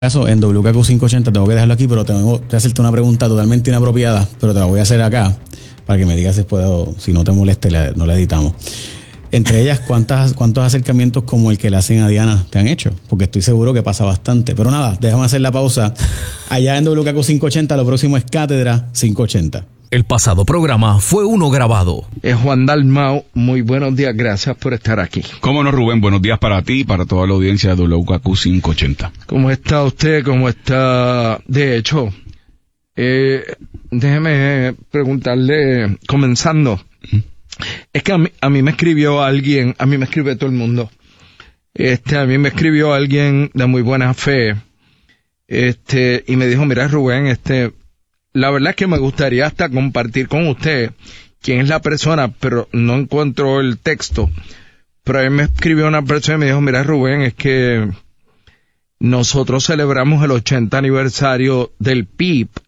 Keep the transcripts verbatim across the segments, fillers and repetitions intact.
Caso en W K Q quinientos ochenta tengo que dejarlo aquí, pero tengo que hacerte una pregunta totalmente inapropiada, pero te la voy a hacer acá para que me digas si puedo, si no te moleste, no la editamos. Entre ellas, ¿cuántas, cuántos acercamientos como el que le hacen a Diana te han hecho? Porque estoy seguro que pasa bastante. Pero nada, déjame hacer la pausa. Allá en W K Q quinientos ochenta, lo próximo es Cátedra quinientos ochenta. El pasado programa fue uno grabado. Es Juan Dalmau, muy buenos días, gracias por estar aquí. Cómo no, Rubén, buenos días para ti y para toda la audiencia de W K Q quinientos ochenta. ¿Cómo está usted? ¿Cómo está? De hecho, eh, déjeme preguntarle, comenzando, uh-huh. es que a mí, a mí me escribió alguien, a mí me escribe todo el mundo, este, a mí me escribió alguien de muy buena fe, este, y me dijo, mira Rubén, este, la verdad es que me gustaría hasta compartir con usted quién es la persona, pero no encuentro el texto. Pero a mí me escribió una persona y me dijo, mira Rubén, es que nosotros celebramos el ochenta aniversario del P I B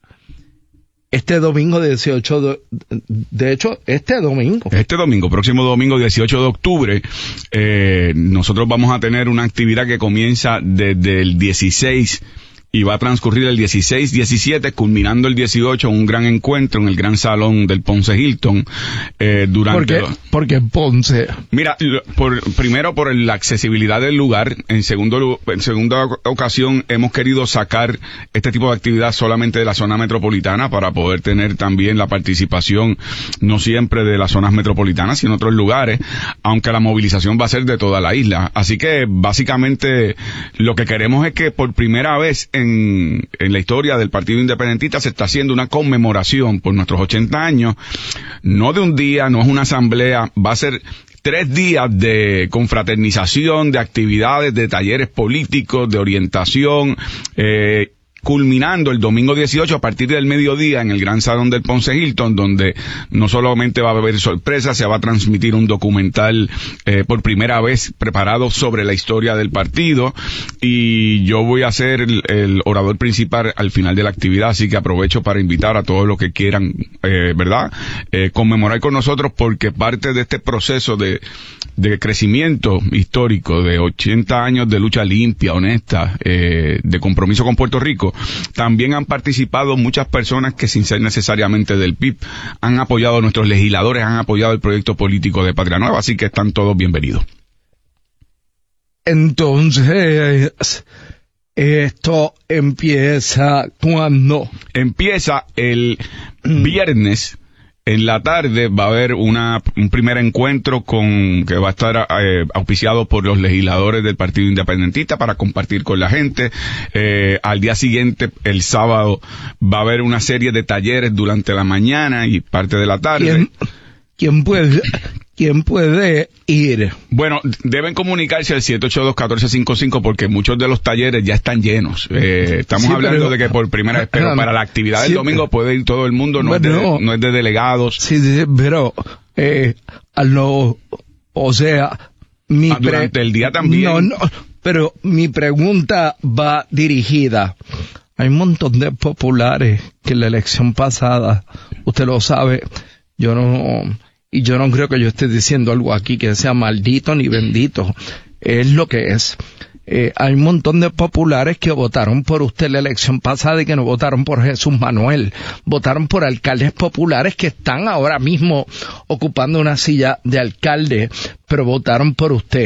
este domingo dieciocho de, de hecho, este domingo. Este domingo, próximo domingo dieciocho de octubre, eh, nosotros vamos a tener una actividad que comienza desde el dieciséis y va a transcurrir el dieciséis, diecisiete, culminando el dieciocho, un gran encuentro en el gran salón del Ponce Hilton. Eh, durante ¿Por qué? Porque Ponce. Mira, por, primero por la accesibilidad del lugar. En segundo, en segunda ocasión hemos querido sacar este tipo de actividad solamente de la zona metropolitana para poder tener también la participación no siempre de las zonas metropolitanas, sino otros lugares, aunque la movilización va a ser de toda la isla. Así que básicamente lo que queremos es que por primera vez en En, en la historia del Partido Independentista se está haciendo una conmemoración por nuestros ochenta años, no de un día, no es una asamblea, va a ser tres días de confraternización, de actividades, de talleres políticos, de orientación, eh, culminando el domingo dieciocho a partir del mediodía en el gran salón del Ponce Hilton, donde no solamente va a haber sorpresas, se va a transmitir un documental eh, por primera vez preparado sobre la historia del partido, y yo voy a ser el, el orador principal al final de la actividad, así que aprovecho para invitar a todos los que quieran, eh, ¿verdad?, eh, conmemorar con nosotros, porque parte de este proceso de de crecimiento histórico, de ochenta años de lucha limpia, honesta, eh, de compromiso con Puerto Rico, también han participado muchas personas que sin ser necesariamente del P I B han apoyado a nuestros legisladores, han apoyado el proyecto político de Patria Nueva, así que están todos bienvenidos. Entonces, esto empieza ¿cuándo? Empieza el viernes. En la tarde va a haber una un primer encuentro con que va a estar eh, auspiciado por los legisladores del Partido Independentista para compartir con la gente. Eh, al día siguiente, el sábado, va a haber una serie de talleres durante la mañana y parte de la tarde. ¿Quién, quién puede quién puede ir? Bueno, deben comunicarse al siete ocho dos, uno cuatro cinco cinco porque muchos de los talleres ya están llenos. Eh, estamos sí, hablando pero, de que por primera vez, pero para la actividad del sí, domingo puede ir todo el mundo, no, bueno, es, de, no es de delegados. Sí, sí, pero eh, a lo, o sea, mi ah, durante pre- el día también. No, no, pero mi pregunta va dirigida. Hay un montón de populares que en la elección pasada, usted lo sabe, yo no... Y yo no creo que yo esté diciendo algo aquí que sea maldito ni bendito. Es lo que es. Eh, hay un montón de populares que votaron por usted en la elección pasada y que no votaron por Jesús Manuel. Votaron por alcaldes populares que están ahora mismo ocupando una silla de alcalde, pero votaron por usted.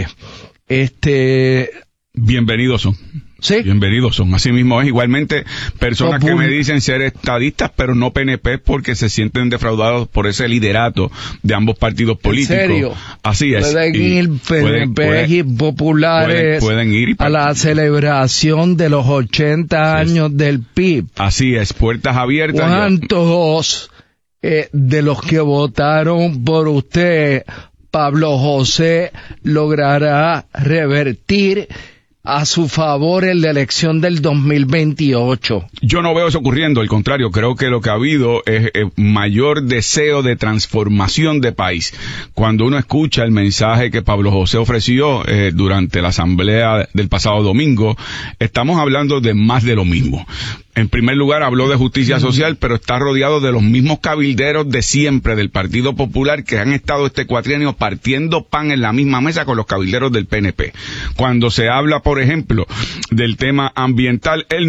Este... Bienvenidos son. ¿Sí? Bienvenidos son. Así mismo es. Igualmente, personas que me dicen ser estadistas, pero no P N P porque se sienten defraudados por ese liderato de ambos partidos políticos. ¿En serio? Así es. Pueden ir P N P y populares pueden, pueden ir a la celebración de los ochenta sí. años del P I B. Así es. Puertas abiertas. ¿Cuántos eh, de los que votaron por usted, Pablo José, logrará revertir a su favor en la elección del dos mil veintiocho? Yo no veo eso ocurriendo, al contrario, creo que lo que ha habido es eh, mayor deseo de transformación de país. Cuando uno escucha el mensaje que Pablo José ofreció eh, durante la asamblea del pasado domingo, estamos hablando de más de lo mismo. En primer lugar, habló de justicia social, pero está rodeado de los mismos cabilderos de siempre del Partido Popular que han estado este cuatrienio partiendo pan en la misma mesa con los cabilderos del P N P. Cuando se habla, por ejemplo, del tema ambiental, él